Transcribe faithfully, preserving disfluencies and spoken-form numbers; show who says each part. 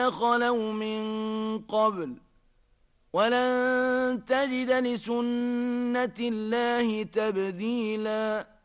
Speaker 1: خلوا من قبل ولن تجد لسنة الله تبديلا